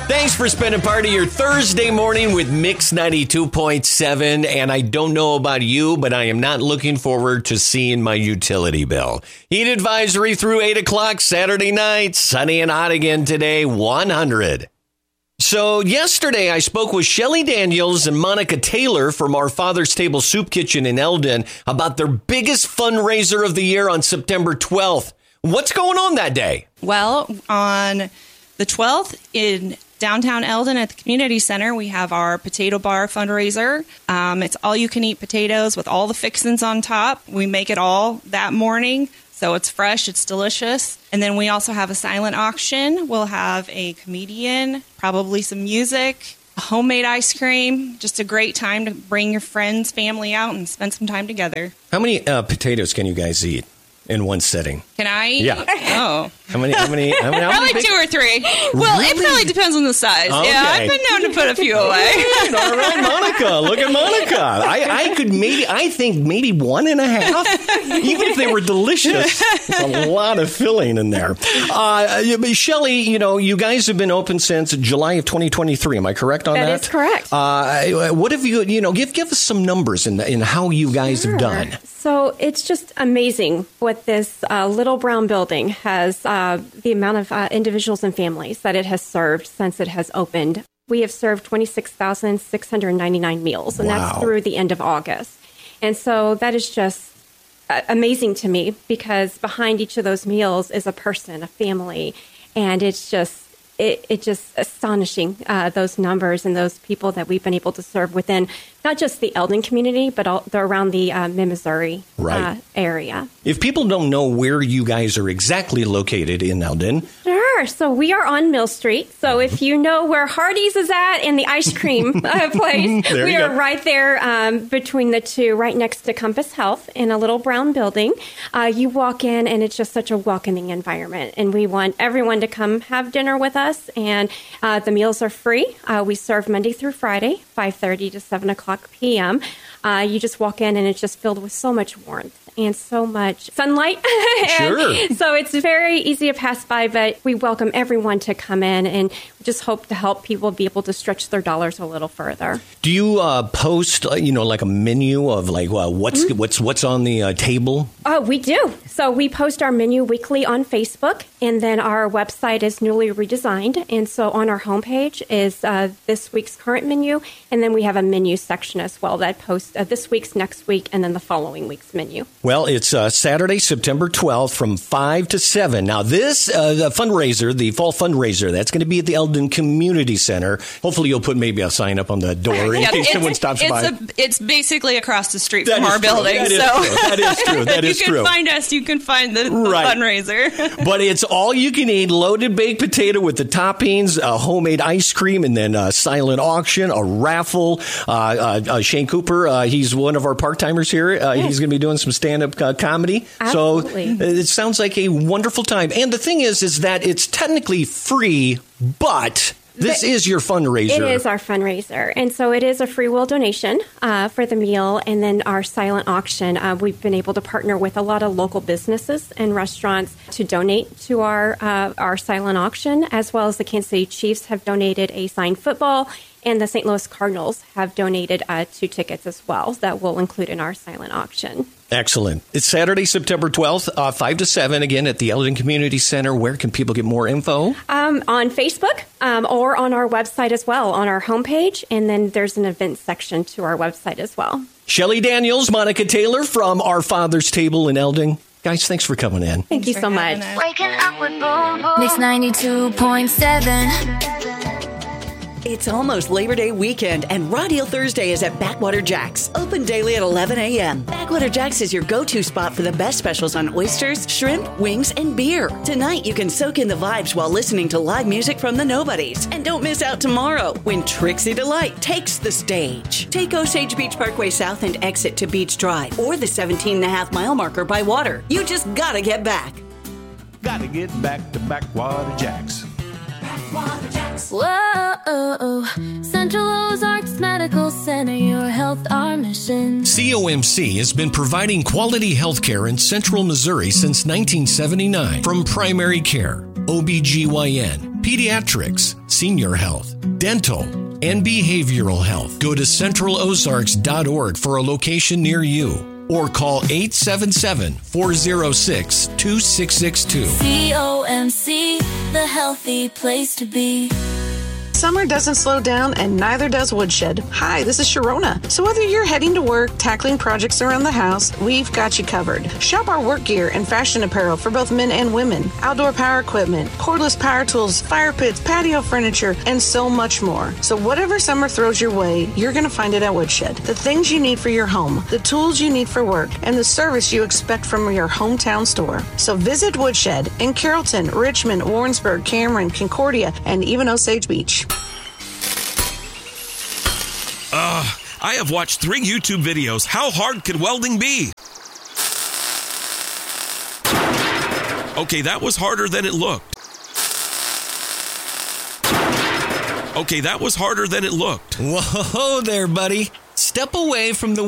Thanks for spending part of your Thursday morning with Mix 92.7. And I don't know about you, but I am not looking forward to seeing my utility bill. Heat advisory through 8 o'clock Saturday night. Sunny and hot again today, 100. So yesterday I spoke with Shelly Daniels and Monica Taylor from Our Father's Table Soup Kitchen in Eldon about their biggest fundraiser of the year on September 12th. What's going on that day? Well, on the 12th in downtown Eldon at the community center, we have our potato bar fundraiser. It's all you can eat potatoes with all the fixings on top. We make it all that morning. So it's fresh, it's delicious. And then we also have a silent auction. We'll have a comedian, probably some music, a homemade ice cream. Just a great time to bring your friends, family out and spend some time together. How many potatoes can you guys eat in one sitting? Can I eat? Yeah. Oh. How many Probably 2 or 3. Well, It probably depends on the size. Okay. Yeah, I've been known to put a few away. All right, Monica. Look at Monica. I think maybe 1.5. Even if they were delicious, it's a lot of filling in there. Shelly, you guys have been open since July of 2023. Am I correct on that? That is correct. What have you, give us some numbers in how you guys have done. So it's just amazing what this little brown building has, the amount of individuals and families that it has served since it has opened. We have served 26,699 meals, and that's through the end of August. And so that is just amazing to me because behind each of those meals is a person, a family, and it's just it's just astonishing, those numbers and those people that we've been able to serve within not just the Eldon community, but around the Mid-Missouri area. If people don't know where you guys are exactly located in Eldon. Sure. So we are on Mill Street. So if you know where Hardee's is at and the ice cream place, we are right there between the two, right next to Compass Health in a little brown building. You walk in and it's just such a welcoming environment. And we want everyone to come have dinner with us. And the meals are free. We serve Monday through Friday, 5:30 to 7 o'clock p.m. You just walk in and it's just filled with so much warmth and so much sunlight. Sure. So it's very easy to pass by, but we welcome everyone to come in and just hope to help people be able to stretch their dollars a little further. Do you post, like a menu of what's on the table? Oh, we do. So we post our menu weekly on Facebook, and then our website is newly redesigned. And so on our homepage is this week's current menu, and then we have a menu section as well that posts this week's, next week, and then the following week's menu. Well, it's Saturday, September 12th from 5 to 7. Now, this fundraiser, the fall fundraiser, that's going to be at the Eldon Community Center. Hopefully, you'll put maybe a sign up on the door in case someone stops by. It's basically across the street from our building. That is true. That is true. You can find us. You can find the fundraiser. But it's all you can eat, loaded baked potato with the toppings, homemade ice cream, and then a silent auction, a raffle. Shane Cooper, he's one of our part-timers here. He's going to be doing some stand-up comedy. Absolutely. So it sounds like a wonderful time. And the thing is that it's technically free, but this is your fundraiser. It is our fundraiser. And so it is a free will donation for the meal. And then our silent auction, we've been able to partner with a lot of local businesses and restaurants to donate to our silent auction, as well as the Kansas City Chiefs have donated a signed football, and the St. Louis Cardinals have donated 2 tickets as well that we'll include in our silent auction. Excellent. It's Saturday, September 12th, 5 to 7, again at the Eldon Community Center. Where can people get more info? On Facebook or on our website as well, on our homepage. And then there's an event section to our website as well. Shelly Daniels, Monica Taylor from Our Father's Table in Eldon. Guys, thanks for coming in. Thank you so much. Waking up with Boom Boom. Mix 92.7. It's almost Labor Day weekend, and Raw Deal Thursday is at Backwater Jack's. Open daily at 11 a.m. Backwater Jack's is your go-to spot for the best specials on oysters, shrimp, wings, and beer. Tonight, you can soak in the vibes while listening to live music from the Nobodies. And don't miss out tomorrow when Trixie Delight takes the stage. Take Osage Beach Parkway South and exit to Beach Drive, or the 17.5-mile marker by water. You just gotta get back. Gotta get back to Backwater Jack's. Whoa, Central Ozarks Medical Center, your health, our mission. COMC has been providing quality health care in Central Missouri since 1979. From primary care, OBGYN, pediatrics, senior health, dental, and behavioral health. Go to centralozarks.org for a location near you or call 877-406-2662. COMC, the healthy place to be. Summer doesn't slow down, and neither does Woodshed. Hi, this is Sharona. So whether you're heading to work, tackling projects around the house, we've got you covered. Shop our work gear and fashion apparel for both men and women, outdoor power equipment, cordless power tools, fire pits, patio furniture, and so much more. So whatever summer throws your way, you're going to find it at Woodshed. The things you need for your home, the tools you need for work, and the service you expect from your hometown store. So visit Woodshed in Carrollton, Richmond, Warrensburg, Cameron, Concordia, and even Osage Beach. I have watched 3 YouTube videos. How hard can welding be? Okay, that was harder than it looked. Okay, that was harder than it looked. Whoa there, buddy. Step away from the